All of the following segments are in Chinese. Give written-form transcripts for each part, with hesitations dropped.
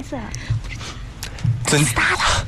子， 真大了。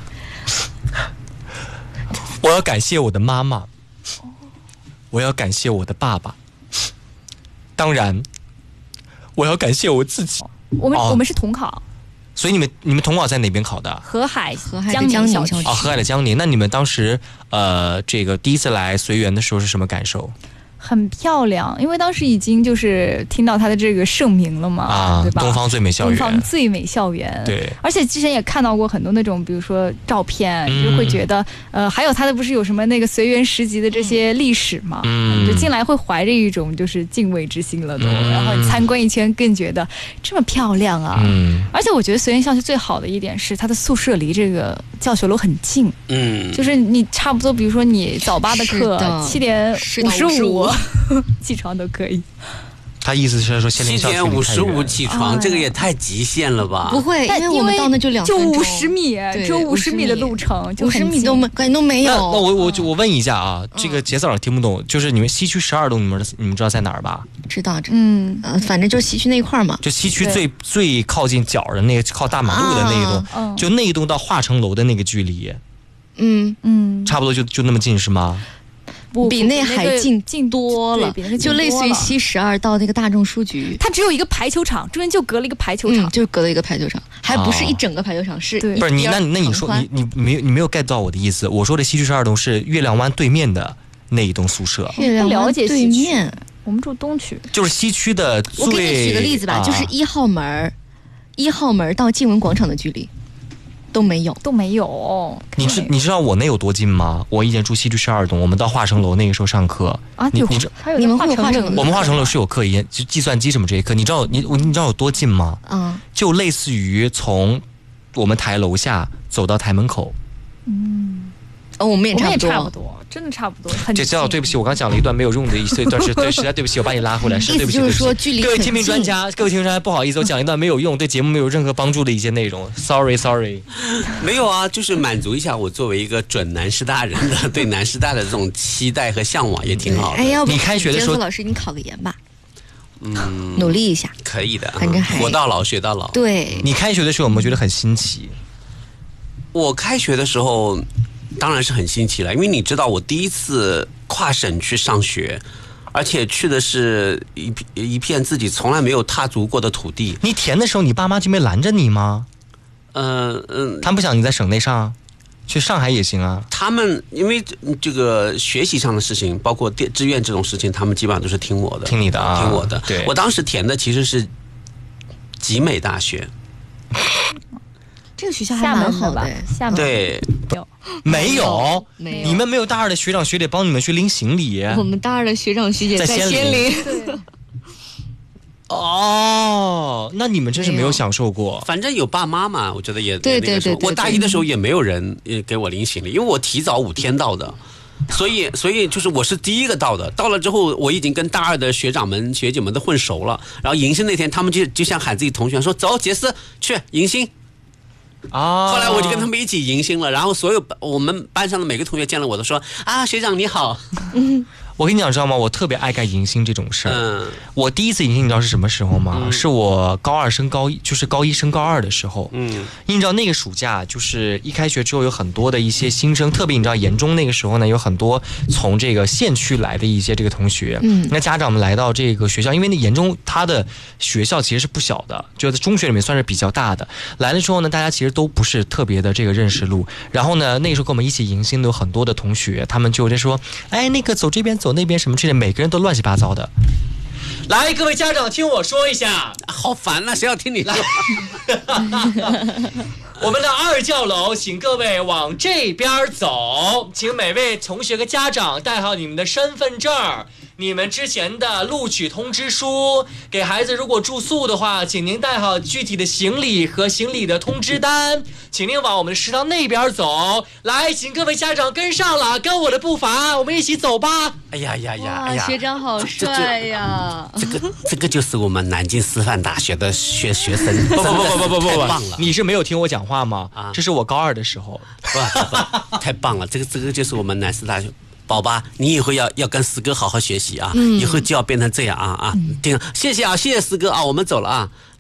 我要感谢我的妈妈，我要感谢我的爸爸，当然，我要感谢我自己。 我们是统考。 所以你们统考在哪边考的？ 河海江宁校区。 河海的江宁。那你们当时这个第一次来随园的时候是什么感受？ 很漂亮，因为当时已经就是听到它的这个盛名了嘛，对吧？ 东方最美校园， 东方最美校园。 对， 而且之前也看到过很多那种，比如说照片，就会觉得还有它的不是有什么那个随园十级的这些历史嘛，就进来会怀着一种就是敬畏之心了都。然后你参观一圈更觉得这么漂亮啊。而且我觉得随园校区最好的一点是它的宿舍离这个教学楼很近。就是你差不多，比如说你早8的课7点55。起床都可以。 他意思是说7 点55起床，这个也太极限了吧？ 不会，因为我们到那就2分钟， 就50米，只有50米的路程，就 50米感觉都没有。 那我问一下啊，这个杰嫂听不懂，就是你们西区12栋，你们知道在哪儿吧？ 知道，反正就是西区那一块嘛。 就西区最靠近角的那个，靠大马路的那一栋，就那一栋到化成楼的那个距离，差不多就那么近是吗？ 比那还近多了，就类似于西12到那个大众书局， 它只有一个排球场，这边就隔了一个排球场， 就隔了一个排球场，还不是一整个排球场，是不是你？那你说你没有 get 到我的意思？我说的西区12栋是月亮湾对面的那一栋宿舍。 月亮湾对面， 我们住东区， 就是西区的最。 我给你举个例子吧，就是1号门到静文广场的距离。都没有。 你知道我那有多近吗？我以前住西区12栋，我们到化成楼那个时候上课啊。 你们会有化成楼？ 我们化成楼是有课，就计算机什么这些课。你知道有多近吗？就类似于从我们台楼下走到台门口。 我们也差不多，真的差不多。 这叫对不起，我刚讲了一段没有用的一段，对，实在对不起，我把你拉回来，是对不起。 就是说距离各位听评专家，不好意思，我讲一段没有用，对节目没有任何帮助的一些内容 ，sorry。 没有啊，就是满足一下我作为一个准南师大人的对南师大的这种期待和向往，也挺好的。 你开学的时候， 老师你考个研吧。努力一下， 可以的， 反正还活到老学到老。 对， 你开学的时候有没有觉得很新奇？ 我开学的时候当然是很新奇了，因为你知道我第一次跨省去上学，而且去的是一片自己从来没有踏足过的土地。 你填的时候，你爸妈就没拦着你吗？他们不想你在省内上，去上海也行啊。 他们因为这个学习上的事情，包括志愿这种事情，他们基本上都是听我的， 听你的啊， 听我的。 对， 我当时填的其实是集美大学。 这个学校还蛮好的， 厦门对， 没有，你们没有大2的学长学姐帮你们去拎行李。 我们大2的学长学姐在仙林。 哦，那你们真是没有享受过。 反正有爸妈嘛，我觉得也对。 我大1的时候也没有人给我拎行李，因为我提早5天到的。所以就是我是第一个到的，到了之后我已经跟大2的学长们学姐们都混熟了，然后迎新那天他们就像喊自己同学说走杰斯去迎新。后来我就跟他们一起迎新了，然后所有我们班上的每个同学见了我都说啊学长你好。 我跟你讲知道吗，我特别爱干迎新这种事儿。我第一次迎新你知道是什么时候吗？是我高2升高1，就是高1升高2的时候。你知道那个暑假就是一开学之后有很多的一些新生，特别你知道研中那个时候呢，有很多从这个县区来的一些这个同学。那家长们来到这个学校，因为那研中他的学校其实是不小的，就在中学里面算是比较大的。来了之后呢，大家其实都不是特别的这个认识路。然后呢，那个时候跟我们一起迎新的有很多的同学，他们就在说，哎，那个走这边走那边什么之类，每个人都乱七八糟的。来，各位家长听我说一下， 好烦啊，谁要听你说？ 我们的2教楼，请各位往这边走，请每位同学和家长带好你们的身份证、你们之前的录取通知书，给孩子如果住宿的话，请您带好具体的行李和行李的通知单，请您往我们的食堂那边走。来，请各位家长跟上了，跟我的步伐，我们一起走吧。 哎呀， 学长好帅呀！ 这个就是我们南京师范大学的学生。不，太棒了！ 你是没有听我讲话吗？这是我高2的时候。 不，太棒了！这个就是我们南师大学。宝宝，你以后要跟师哥好好学习啊！以后就要变成这样啊！谢谢啊，谢谢师哥啊，我们走了啊。